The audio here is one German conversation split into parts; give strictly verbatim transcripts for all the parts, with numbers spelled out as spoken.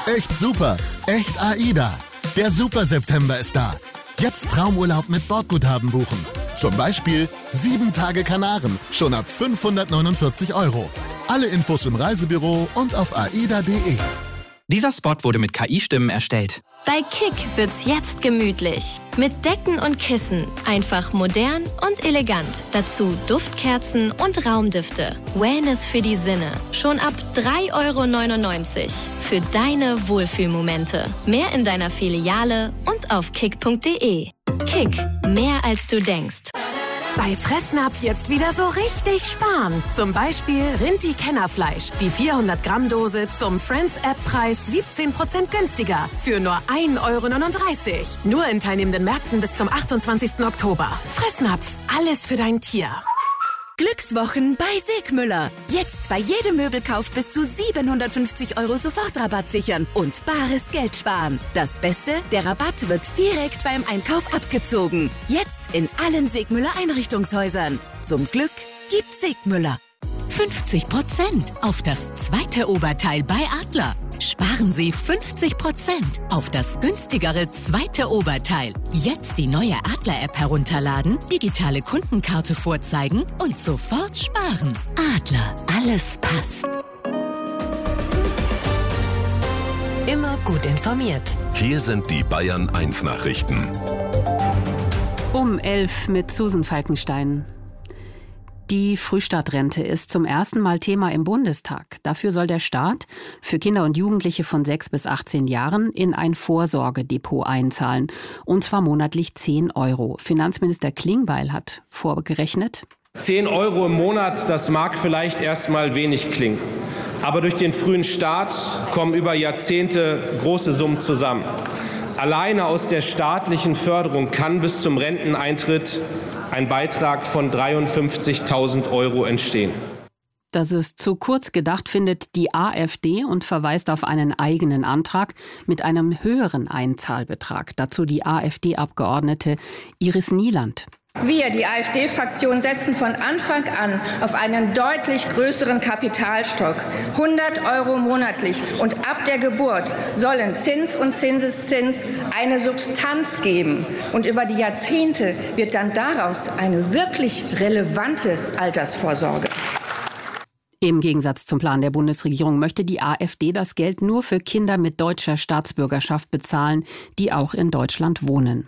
Echt super, echt AIDA. Der Super-September ist da. Jetzt Traumurlaub mit Bordguthaben buchen. Zum Beispiel sieben Tage Kanaren, schon ab fünfhundertneunundvierzig Euro. Alle Infos im Reisebüro und auf aida punkt de. Dieser Spot wurde mit K I-Stimmen erstellt. Bei Kick wird's jetzt gemütlich. Mit Decken und Kissen. Einfach modern und elegant. Dazu Duftkerzen und Raumdüfte. Wellness für die Sinne. Schon ab drei Euro neunundneunzig. Für deine Wohlfühlmomente. Mehr in deiner Filiale und auf kick punkt de. Kick. Mehr als du denkst. Bei Fressnapf jetzt wieder so richtig sparen. Zum Beispiel Rinti-Kennerfleisch. Die vierhundert Gramm Dose zum Friends-App-Preis siebzehn Prozent günstiger. Für nur ein Euro neununddreißig. Nur in teilnehmenden Märkten bis zum achtundzwanzigsten Oktober. Fressnapf. Alles für dein Tier. Glückswochen bei Segmüller. Jetzt bei jedem Möbelkauf bis zu siebenhundertfünfzig Euro Sofortrabatt sichern und bares Geld sparen. Das Beste, der Rabatt wird direkt beim Einkauf abgezogen. Jetzt in allen Segmüller Einrichtungshäusern. Zum Glück gibt's Segmüller. fünfzig Prozent auf das zweite Oberteil bei Adler. Sparen Sie fünfzig Prozent auf das günstigere zweite Oberteil. Jetzt die neue Adler-App herunterladen, digitale Kundenkarte vorzeigen und sofort sparen. Adler, alles passt. Immer gut informiert. Hier sind die Bayern eins Nachrichten. Um elf mit Susan Falkenstein. Die Frühstartrente ist zum ersten Mal Thema im Bundestag. Dafür soll der Staat für Kinder und Jugendliche von sechs bis achtzehn Jahren in ein Vorsorgedepot einzahlen. Und zwar monatlich zehn Euro. Finanzminister Klingbeil hat vorgerechnet. zehn Euro im Monat, das mag vielleicht erstmal wenig klingen. Aber durch den frühen Start kommen über Jahrzehnte große Summen zusammen. Alleine aus der staatlichen Förderung kann bis zum Renteneintritt ein Beitrag von dreiundfünfzigtausend Euro entstehen. Das ist zu kurz gedacht, findet die AfD und verweist auf einen eigenen Antrag mit einem höheren Einzahlbetrag. Dazu die AfD-Abgeordnete Iris Nieland. Wir, die AfD-Fraktion, setzen von Anfang an auf einen deutlich größeren Kapitalstock. hundert Euro monatlich und ab der Geburt sollen Zins und Zinseszins eine Substanz geben. Und über die Jahrzehnte wird dann daraus eine wirklich relevante Altersvorsorge. Im Gegensatz zum Plan der Bundesregierung möchte die AfD das Geld nur für Kinder mit deutscher Staatsbürgerschaft bezahlen, die auch in Deutschland wohnen.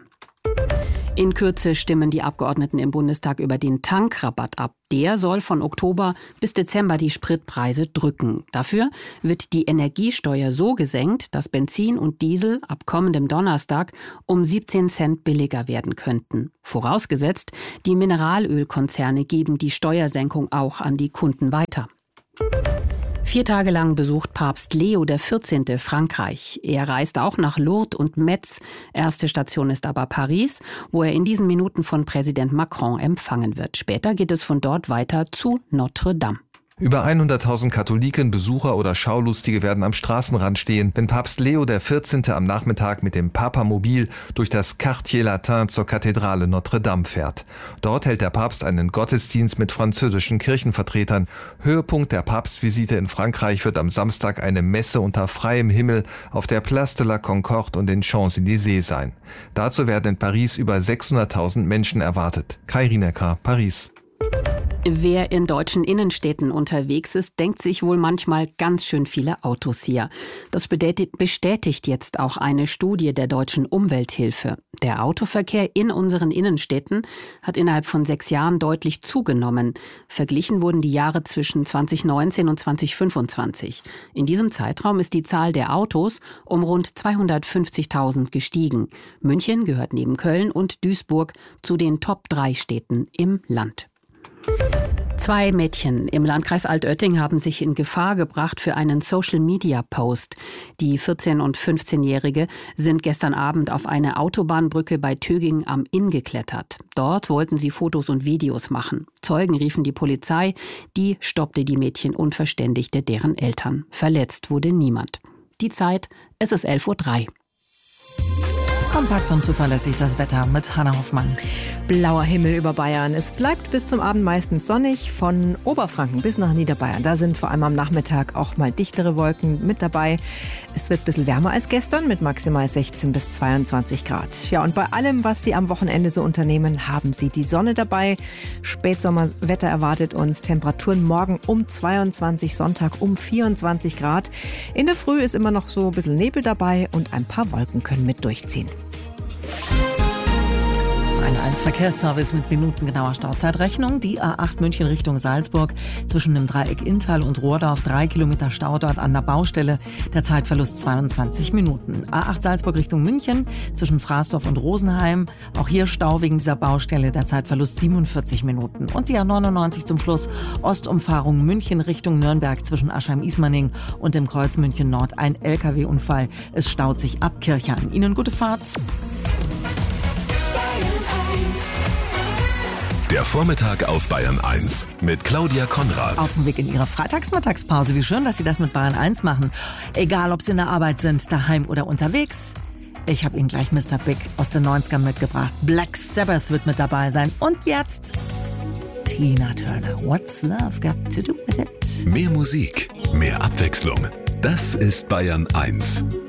In Kürze stimmen die Abgeordneten im Bundestag über den Tankrabatt ab. Der soll von Oktober bis Dezember die Spritpreise drücken. Dafür wird die Energiesteuer so gesenkt, dass Benzin und Diesel ab kommendem Donnerstag um siebzehn Cent billiger werden könnten. Vorausgesetzt, die Mineralölkonzerne geben die Steuersenkung auch an die Kunden weiter. Vier Tage lang besucht Papst Leo der vierzehnte Frankreich. Er reist auch nach Lourdes und Metz. Erste Station ist aber Paris, wo er in diesen Minuten von Präsident Macron empfangen wird. Später geht es von dort weiter zu Notre Dame. Über hunderttausend Katholiken, Besucher oder Schaulustige werden am Straßenrand stehen, wenn Papst Leo der vierzehnte am Nachmittag mit dem Papamobil durch das Quartier Latin zur Kathedrale Notre Dame fährt. Dort hält der Papst einen Gottesdienst mit französischen Kirchenvertretern. Höhepunkt der Papstvisite in Frankreich wird am Samstag eine Messe unter freiem Himmel auf der Place de la Concorde und den Champs-Élysées sein. Dazu werden in Paris über sechshunderttausend Menschen erwartet. Kai Rinecker, Paris. Wer in deutschen Innenstädten unterwegs ist, denkt sich wohl manchmal ganz schön viele Autos hier. Das bestätigt jetzt auch eine Studie der Deutschen Umwelthilfe. Der Autoverkehr in unseren Innenstädten hat innerhalb von sechs Jahren deutlich zugenommen. Verglichen wurden die Jahre zwischen zweitausendneunzehn und zweitausendfünfundzwanzig. In diesem Zeitraum ist die Zahl der Autos um rund zweihundertfünfzigtausend gestiegen. München gehört neben Köln und Duisburg zu den Top drei Städten im Land. Zwei Mädchen im Landkreis Altötting haben sich in Gefahr gebracht für einen Social-Media-Post. Die vierzehn- und fünfzehnjährige sind gestern Abend auf eine Autobahnbrücke bei Töging am Inn geklettert. Dort wollten sie Fotos und Videos machen. Zeugen riefen die Polizei, die stoppte die Mädchen und verständigte deren Eltern. Verletzt wurde niemand. Die Zeit, es ist elf Uhr drei. Kompakt und zuverlässig das Wetter mit Hanna Hoffmann. Blauer Himmel über Bayern. Es bleibt bis zum Abend meistens sonnig. Von Oberfranken bis nach Niederbayern. Da sind vor allem am Nachmittag auch mal dichtere Wolken mit dabei. Es wird ein bisschen wärmer als gestern mit maximal sechzehn bis zweiundzwanzig Grad. Ja, und bei allem, was Sie am Wochenende so unternehmen, haben Sie die Sonne dabei. Spätsommerwetter erwartet uns. Temperaturen morgen um zweiundzwanzig, Sonntag um vierundzwanzig Grad. In der Früh ist immer noch so ein bisschen Nebel dabei und ein paar Wolken können mit durchziehen. Ein eins Verkehrsservice mit minutengenauer Stauzeitrechnung. Die A acht München Richtung Salzburg zwischen dem Dreieck Inntal und Rohrdorf. Drei Kilometer Stau dort an der Baustelle. Der Zeitverlust zweiundzwanzig Minuten. A acht Salzburg Richtung München zwischen Fraßdorf und Rosenheim. Auch hier Stau wegen dieser Baustelle. Der Zeitverlust siebenundvierzig Minuten. Und die A neunundneunzig zum Schluss. Ostumfahrung München Richtung Nürnberg zwischen Aschheim-Ismaning und dem Kreuz München Nord. Ein L K W-Unfall. Es staut sich ab Kirchheim. Ihnen gute Fahrt. Der Vormittag auf Bayern eins mit Claudia Konrad. Auf dem Weg in Ihre Freitagsmittagspause. Wie schön, dass Sie das mit Bayern eins machen. Egal, ob Sie in der Arbeit sind, daheim oder unterwegs. Ich habe Ihnen gleich Mister Big aus den neunzigern mitgebracht. Black Sabbath wird mit dabei sein. Und jetzt Tina Turner. What's Love Got to Do With It? Mehr Musik, mehr Abwechslung. Das ist Bayern eins.